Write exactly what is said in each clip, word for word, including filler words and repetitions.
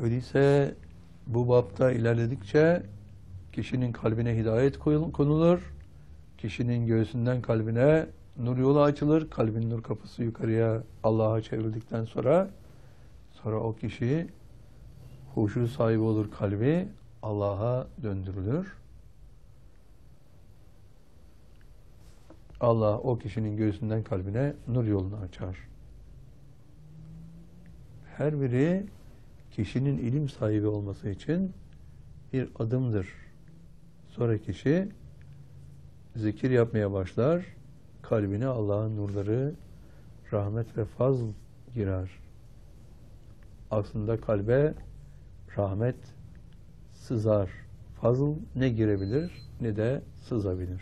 Öyleyse bu bapta ilerledikçe kişinin kalbine hidayet konulur, kişinin göğsünden kalbine nur yolu açılır, kalbin nur kapısı yukarıya Allah'a çevrildikten sonra sonra o kişi huşu sahibi olur, kalbi Allah'a döndürülür. Allah o kişinin göğsünden kalbine nur yolunu açar. Her biri kişinin ilim sahibi olması için bir adımdır. Sonra kişi zikir yapmaya başlar, kalbine Allah'ın nurları, rahmet ve fazl girer. Aslında kalbe rahmet sızar. Fazl ne girebilir ne de sızabilir.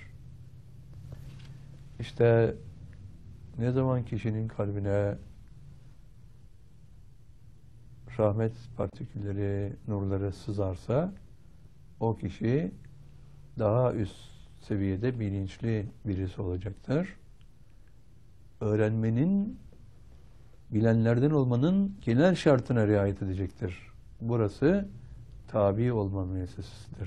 İşte ne zaman kişinin kalbine rahmet partikülleri, nurları sızarsa o kişi daha üst seviyede bilinçli birisi olacaktır. Öğrenmenin, bilenlerden olmanın genel şartına riayet edecektir. Burası tabi olma müessesesidir.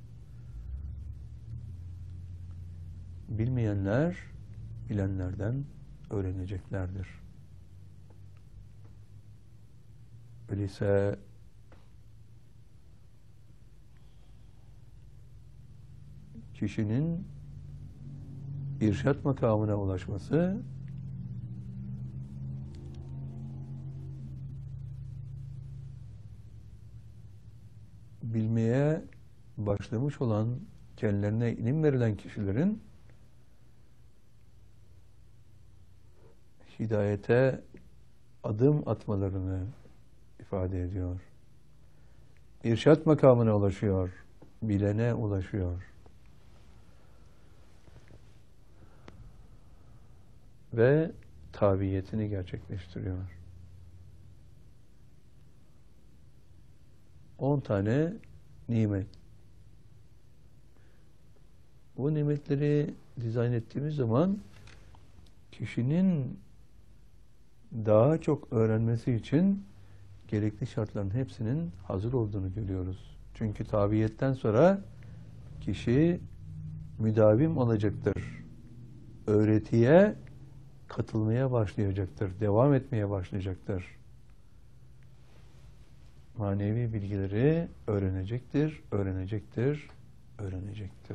Bilmeyenler bilenlerden öğreneceklerdir. Öyleyse kişinin irşat makamına ulaşması bilmeye başlamış olan, kendilerine ilim verilen kişilerin hidayete adım atmalarını ifade ediyor. İrşat makamına ulaşıyor, bilene ulaşıyor. Ve tabiyetini gerçekleştiriyor. On tane nimet. Bu nimetleri dizayn ettiğimiz zaman kişinin daha çok öğrenmesi için gerekli şartların hepsinin hazır olduğunu görüyoruz. Çünkü tabiyetten sonra kişi müdavim olacaktır. Öğretiye katılmaya başlayacaktır. Devam etmeye başlayacaktır. Manevi bilgileri öğrenecektir, öğrenecektir, öğrenecektir.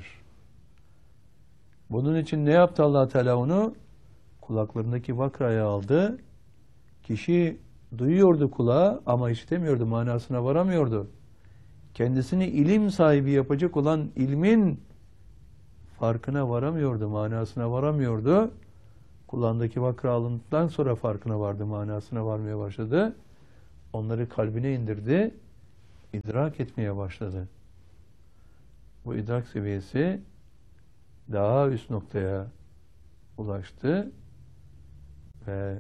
Bunun için ne yaptı Allah Teala onu? Kulaklarındaki vakrayı aldı. Kişi duyuyordu kulağı ama işitemiyordu, manasına varamıyordu. Kendisini ilim sahibi yapacak olan ilmin farkına varamıyordu, manasına varamıyordu. Kulağındaki vakra alındıktan sonra farkına vardı, manasına varmaya başladı. Onları kalbine indirdi, idrak etmeye başladı. Bu idrak seviyesi daha üst noktaya ulaştı ve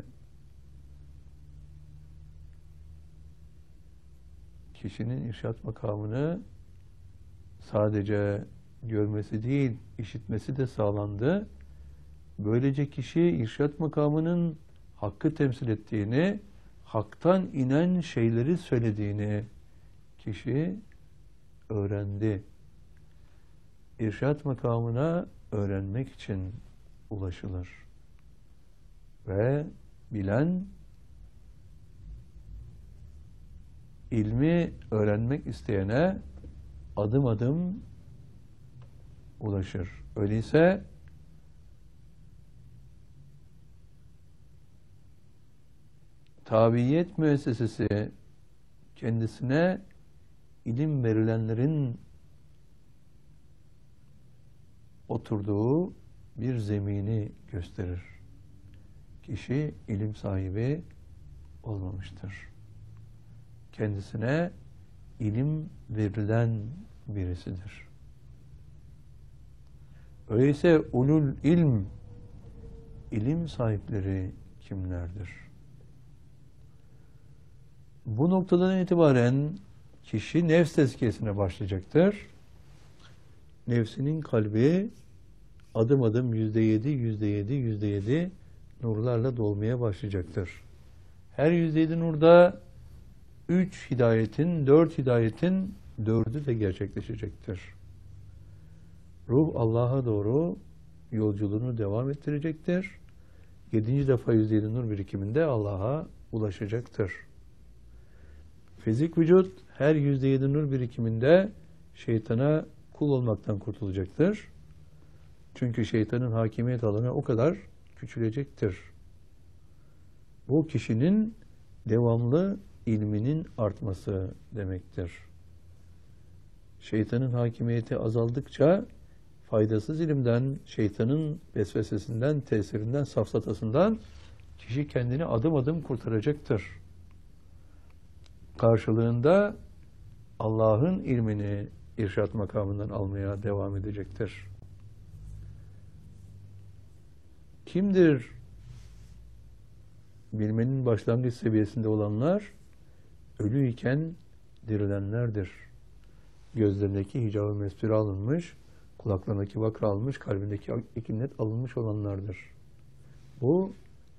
kişinin irşat makamını sadece görmesi değil, işitmesi de sağlandı. Böylece kişi irşat makamının hakkı temsil ettiğini, haktan inen şeyleri söylediğini kişi öğrendi. İrşat makamına öğrenmek için ulaşılır. Ve bilen ilmi öğrenmek isteyene adım adım ulaşır. Öyleyse tabiyet müessesesi kendisine ilim verilenlerin oturduğu bir zemini gösterir. Kişi ilim sahibi olmamıştır. Kendisine ilim verilen birisidir. Öyleyse ulul ilm, ilim sahipleri kimlerdir? Bu noktadan itibaren kişi nefs tezkiyesine başlayacaktır. Nefsinin kalbi adım adım yüzde yedi, yüzde yedi, yüzde yedi nurlarla dolmaya başlayacaktır. Her yüzde yedi nurda üç hidayetin, dört hidayetin dördü de gerçekleşecektir. Ruh Allah'a doğru yolculuğunu devam ettirecektir. Yedinci defa yüzde yedi nur birikiminde Allah'a ulaşacaktır. Fizik vücut her yüzde yedi nur birikiminde şeytana kul olmaktan kurtulacaktır. Çünkü şeytanın hakimiyet alanı o kadar küçülecektir. Bu kişinin devamlı ilminin artması demektir. Şeytanın hakimiyeti azaldıkça faydasız ilimden, şeytanın vesvesesinden, tesirinden, safsatasından kişi kendini adım adım kurtaracaktır. Karşılığında Allah'ın ilmini irşat makamından almaya devam edecektir. Kimdir bilmenin başlangıç seviyesinde olanlar? Ölü iken dirilenlerdir. Gözlerindeki hicab-ı mesturi alınmış, kulaklarındaki vakra alınmış, kalbindeki ikinnet alınmış olanlardır. Bu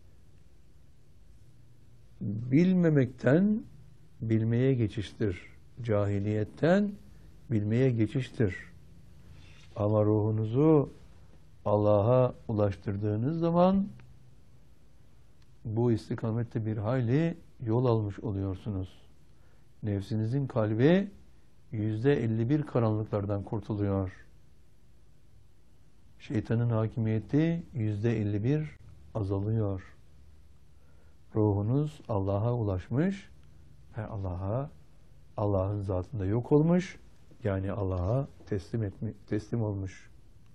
bilmemekten bilmeye geçiştir. Cahiliyetten bilmeye geçiştir. Ama ruhunuzu Allah'a ulaştırdığınız zaman bu istikamette bir hayli yol almış oluyorsunuz. Nefsinizin kalbi yüzde elli bir karanlıklardan kurtuluyor. Şeytanın hakimiyeti yüzde elli bir azalıyor. Ruhunuz Allah'a ulaşmış ve Allah'a, Allah'ın zatında yok olmuş, yani Allah'a teslim etmi, teslim olmuş.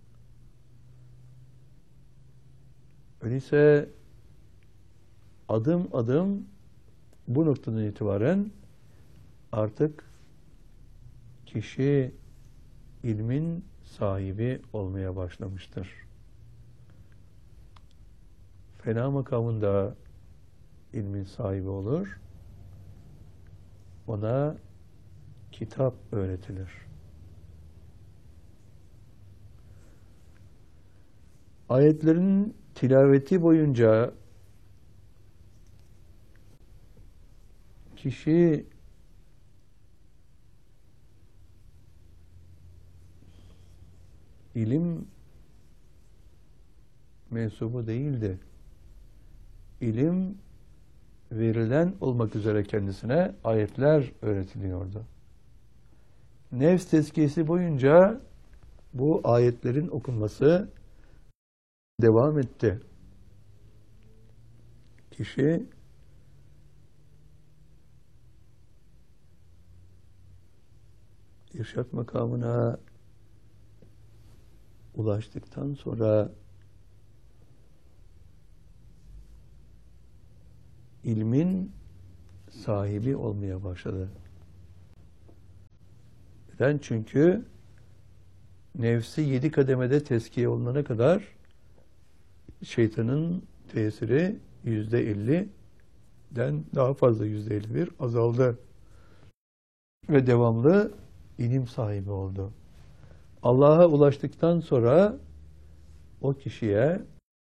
Öyleyse adım adım bu noktadan itibaren artık kişi ilmin sahibi olmaya başlamıştır. Fena makamında ilmin sahibi olur. Ona kitap öğretilir. Ayetlerin tilaveti boyunca kişi ilim mensubu değildi. İlim verilen olmak üzere kendisine ayetler öğretiliyordu. Nefs tezkiyesi boyunca bu ayetlerin okunması devam etti. Kişi irşat makamına ulaştıktan sonra ilmin sahibi olmaya başladı. Neden? Çünkü nefsi yedi kademede tezkiye olunana kadar şeytanın tesiri yüzde elliden daha fazla, yüzde elli bir azaldı. Ve devamlı ilim sahibi oldu. Allah'a ulaştıktan sonra o kişiye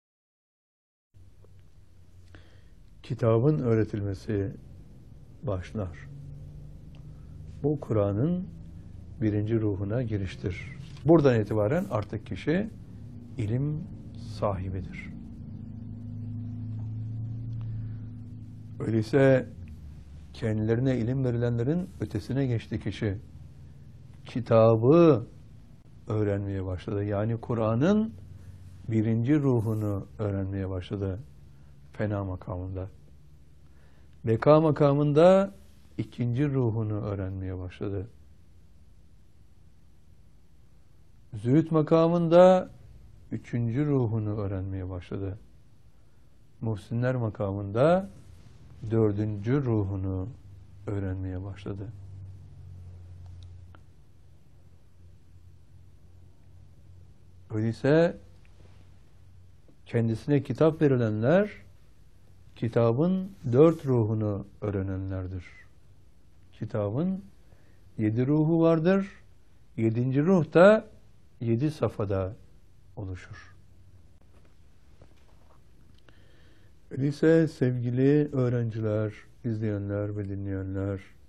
kitabın öğretilmesi başlar. Bu Kur'an'ın birinci ruhuna giriştir. Buradan itibaren artık kişi ilim sahibidir. Öyleyse kendilerine ilim verilenlerin ötesine geçti kişi. Kitabı öğrenmeye başladı. Yani Kur'an'ın birinci ruhunu öğrenmeye başladı. Fena makamında. Beka makamında ikinci ruhunu öğrenmeye başladı. Zühd makamında üçüncü ruhunu öğrenmeye başladı. Muhsinler makamında dördüncü ruhunu öğrenmeye başladı. Öyleyse kendisine kitap verilenler kitabın dört ruhunu öğrenenlerdir. Kitabın yedi ruhu vardır. Yedinci ruh da yedi safhada oluşur. Öyleyse sevgili öğrenciler, izleyenler ve dinleyenler,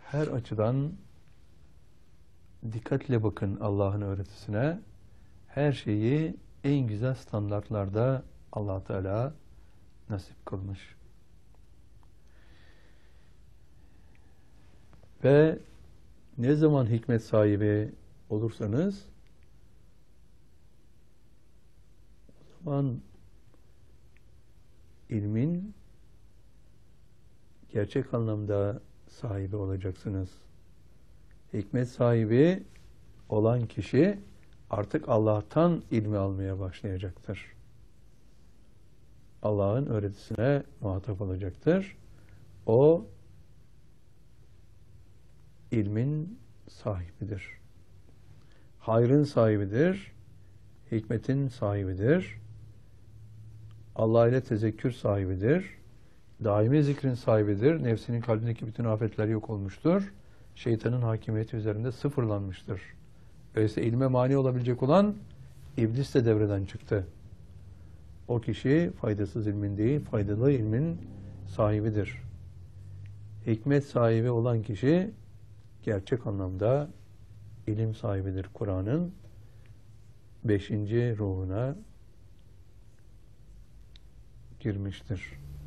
her açıdan dikkatle bakın Allah'ın öğretisine. Her şeyi en güzel standartlarda Allah Teala nasip kılmış. Ve ne zaman hikmet sahibi olursanız o zaman ilmin gerçek anlamda sahibi olacaksınız. Hikmet sahibi olan kişi artık Allah'tan ilmi almaya başlayacaktır. Allah'ın öğretisine muhatap olacaktır. O ilmin sahibidir. Hayrın sahibidir. Hikmetin sahibidir. Allah ile tezekkür sahibidir. Daimi zikrin sahibidir. Nefsinin kalbindeki bütün afetler yok olmuştur. Şeytanın hakimiyeti üzerinde sıfırlanmıştır. Öyleyse ilme mani olabilecek olan iblis de devreden çıktı. O kişi faydasız ilmin değil, faydalı ilmin sahibidir. Hikmet sahibi olan kişi gerçek anlamda ilim sahibidir. Kur'an'ın beşinci ruhuna girmiştir.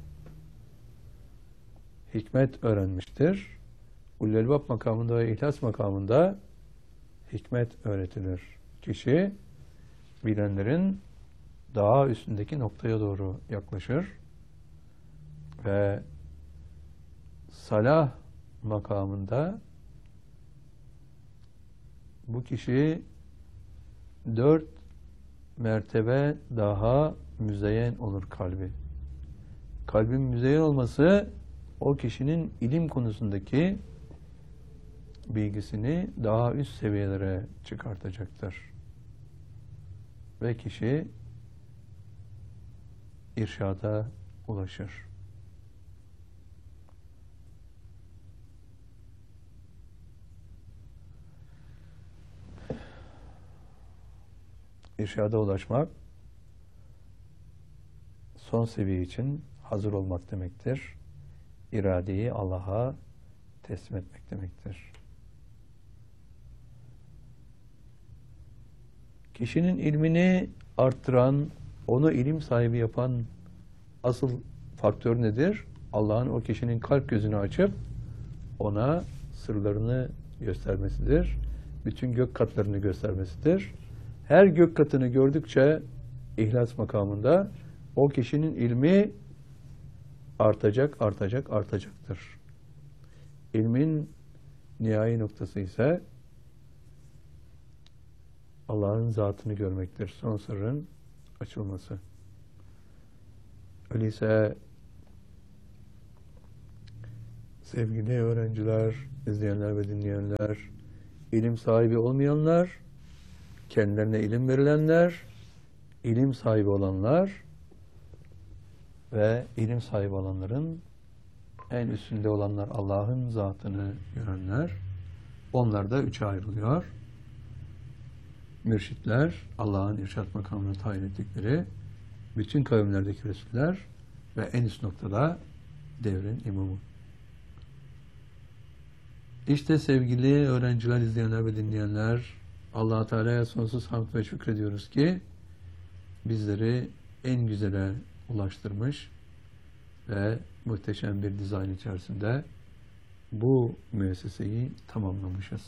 Hikmet öğrenmiştir. Ulul Elbab makamında ve İhlas makamında hikmet öğretilir. Kişi bilenlerin daha üstündeki noktaya doğru yaklaşır ve salah makamında bu kişi dört mertebe daha müzeyyen olur kalbi. Kalbin müzeyyen olması o kişinin ilim konusundaki bilgisini daha üst seviyelere çıkartacaktır. Ve kişi irşada ulaşır. İrşada ulaşmak son seviye için hazır olmak demektir. İradeyi Allah'a teslim etmek demektir. Kişinin ilmini arttıran, onu ilim sahibi yapan asıl faktör nedir? Allah'ın o kişinin kalp gözünü açıp ona sırlarını göstermesidir. Bütün gök katlarını göstermesidir. Her gök katını gördükçe ihlas makamında o kişinin ilmi artacak, artacak, artacaktır. İlmin nihai noktası ise Allah'ın zatını görmektir. Son sırrın açılması. Öyleyse sevgili öğrenciler, izleyenler ve dinleyenler, ilim sahibi olmayanlar, kendilerine ilim verilenler, ilim sahibi olanlar ve ilim sahibi olanların en üstünde olanlar Allah'ın zatını görenler. Onlar da üçe ayrılıyor. Mürşitler, Allah'ın irşat makamına tayin ettikleri bütün kavimlerdeki Resuller ve en üst noktada devrin imamı. İşte sevgili öğrenciler, izleyenler ve dinleyenler, Allah-u Teala'ya sonsuz hamd ve şükrediyoruz ki bizleri en güzele ulaştırmış ve muhteşem bir dizayn içerisinde bu müesseseyi tamamlamışız.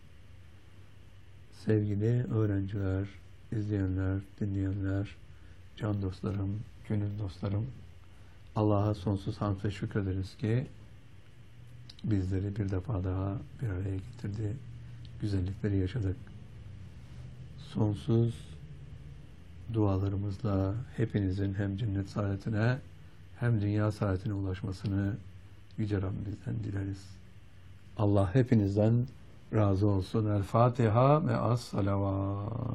Sevgili öğrenciler, izleyenler, dinleyenler, can dostlarım, gönül dostlarım, Allah'a sonsuz hamd ve şükrederiz ki bizleri bir defa daha bir araya getirdi, güzellikleri yaşadık. Sonsuz dualarımızla hepinizin hem cennet saadetine hem dünya saadetine ulaşmasını Yüce Rabbimizden dileriz. Allah hepinizden razı olsun. El Fatiha ve as-salavat.